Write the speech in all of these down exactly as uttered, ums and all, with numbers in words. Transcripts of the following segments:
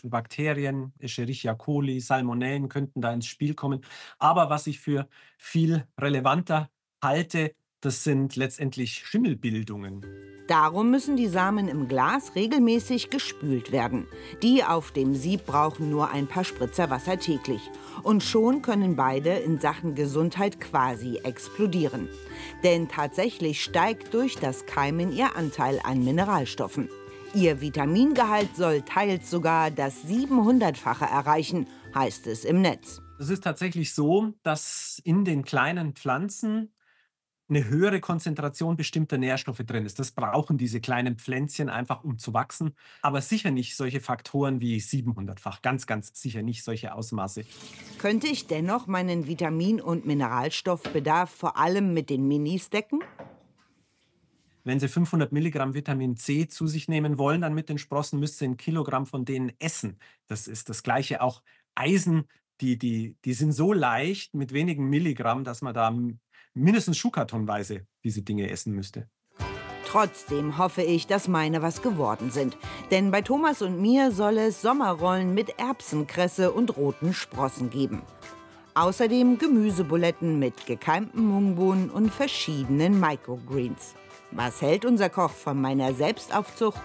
Beispiel Bakterien, Escherichia coli, Salmonellen könnten da ins Spiel kommen. Aber was ich für viel relevanter halte, das sind letztendlich Schimmelbildungen. Darum müssen die Samen im Glas regelmäßig gespült werden. Die auf dem Sieb brauchen nur ein paar Spritzer Wasser täglich. Und schon können beide in Sachen Gesundheit quasi explodieren. Denn tatsächlich steigt durch das Keimen ihr Anteil an Mineralstoffen. Ihr Vitamingehalt soll teils sogar das siebenhundertfache erreichen, heißt es im Netz. Es ist tatsächlich so, dass in den kleinen Pflanzen eine höhere Konzentration bestimmter Nährstoffe drin ist. Das brauchen diese kleinen Pflänzchen einfach, um zu wachsen. Aber sicher nicht solche Faktoren wie siebenhundertfach. Ganz, ganz sicher nicht solche Ausmaße. Könnte ich dennoch meinen Vitamin- und Mineralstoffbedarf vor allem mit den Minis decken? Wenn Sie fünfhundert Milligramm Vitamin C zu sich nehmen wollen, dann mit den Sprossen müsst ihr ein Kilogramm von denen essen. Das ist das Gleiche auch Eisen. Die, die, die sind so leicht mit wenigen Milligramm, dass man da mindestens schuhkartonweise diese Dinge essen müsste. Trotzdem hoffe ich, dass meine was geworden sind. Denn bei Thomas und mir soll es Sommerrollen mit Erbsenkresse und roten Sprossen geben. Außerdem Gemüsebuletten mit gekeimten Mungbohnen und verschiedenen Microgreens. Was hält unser Koch von meiner Selbstaufzucht?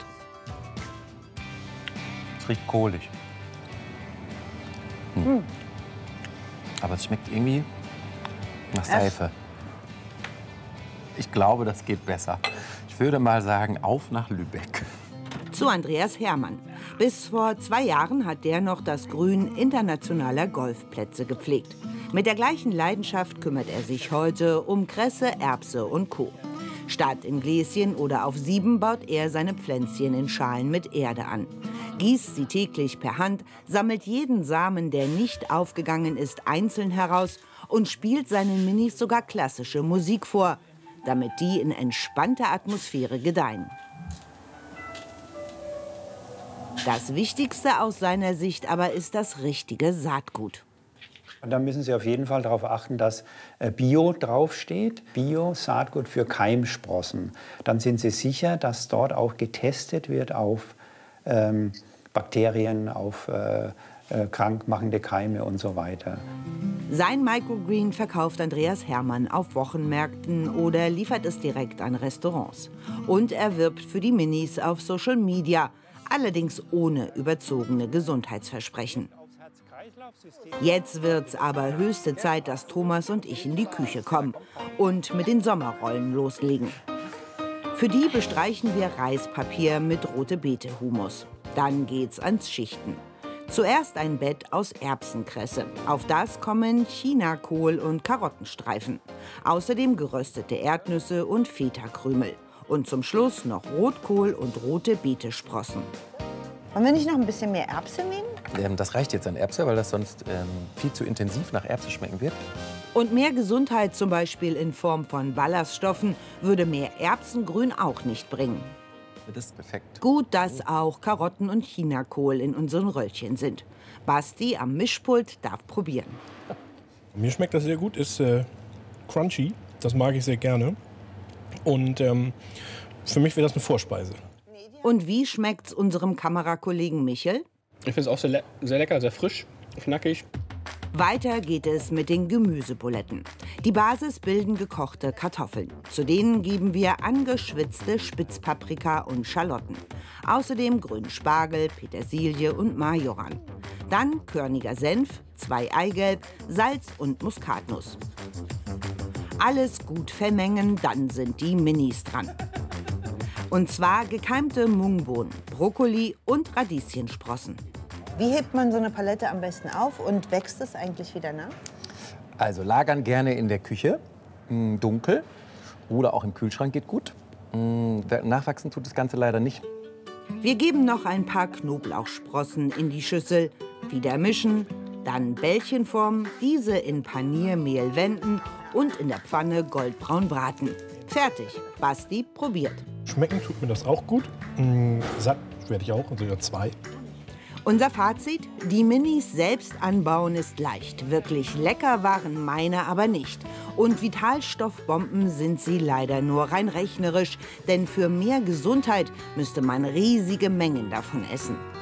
Es riecht kohlig. Hm. Hm. Aber es schmeckt irgendwie nach Seife. Ich glaube, das geht besser. Ich würde mal sagen, auf nach Lübeck. Zu Andreas Hermann. Bis vor zwei Jahren hat der noch das Grün internationaler Golfplätze gepflegt. Mit der gleichen Leidenschaft kümmert er sich heute um Kresse, Erbse und Co. Statt in Gläschen oder auf Sieben baut er seine Pflänzchen in Schalen mit Erde an. Gießt sie täglich per Hand, sammelt jeden Samen, der nicht aufgegangen ist, einzeln heraus und spielt seinen Minis sogar klassische Musik vor, damit die in entspannter Atmosphäre gedeihen. Das Wichtigste aus seiner Sicht aber ist das richtige Saatgut. Und da müssen Sie auf jeden Fall darauf achten, dass Bio draufsteht. Bio, Saatgut für Keimsprossen. Dann sind Sie sicher, dass dort auch getestet wird auf ähm, Bakterien, auf äh, äh, krankmachende Keime und so weiter. Sein Microgreen verkauft Andreas Hermann auf Wochenmärkten oder liefert es direkt an Restaurants. Und er wirbt für die Minis auf Social Media, allerdings ohne überzogene Gesundheitsversprechen. Jetzt wird's aber höchste Zeit, dass Thomas und ich in die Küche kommen und mit den Sommerrollen loslegen. Für die bestreichen wir Reispapier mit Rote-Beete-Humus. Dann geht's ans Schichten. Zuerst ein Bett aus Erbsenkresse. Auf das kommen Chinakohl und Karottenstreifen. Außerdem geröstete Erdnüsse und Feta-Krümel. Und zum Schluss noch Rotkohl und rote Beetesprossen. Wollen wir nicht noch ein bisschen mehr Erbse nehmen? Ähm, das reicht jetzt an Erbse, weil das sonst ähm, viel zu intensiv nach Erbse schmecken wird. Und mehr Gesundheit, zum Beispiel in Form von Ballaststoffen, würde mehr Erbsengrün auch nicht bringen. Das ist perfekt. Gut, dass auch Karotten und Chinakohl in unseren Röllchen sind. Basti am Mischpult darf probieren. Mir schmeckt das sehr gut, ist äh, crunchy, das mag ich sehr gerne. Und ähm, für mich wäre das eine Vorspeise. Und wie schmeckt's unserem Kamerakollegen Michel? Ich finde es auch sehr, le sehr lecker, sehr frisch, knackig. Weiter geht es mit den Gemüsebuletten. Die Basis bilden gekochte Kartoffeln. Zu denen geben wir angeschwitzte Spitzpaprika und Schalotten. Außerdem grünen Spargel, Petersilie und Majoran. Dann körniger Senf, zwei Eigelb, Salz und Muskatnuss. Alles gut vermengen, dann sind die Minis dran. Und zwar gekeimte Mungbohnen, Brokkoli und Radieschensprossen. Wie hebt man so eine Palette am besten auf und wächst es eigentlich wieder nach? Also lagern gerne in der Küche, mh, dunkel oder auch im Kühlschrank geht gut. Mh, nachwachsen tut das Ganze leider nicht. Wir geben noch ein paar Knoblauchsprossen in die Schüssel, wieder mischen, dann Bällchen formen, diese in Paniermehl wenden und in der Pfanne goldbraun braten. Fertig. Basti probiert. Schmecken tut mir das auch gut. Mmh, satt werde ich auch, also ja zwei. Unser Fazit: Die Minis selbst anbauen ist leicht. Wirklich lecker waren meine aber nicht. Und Vitalstoffbomben sind sie leider nur rein rechnerisch. Denn für mehr Gesundheit müsste man riesige Mengen davon essen.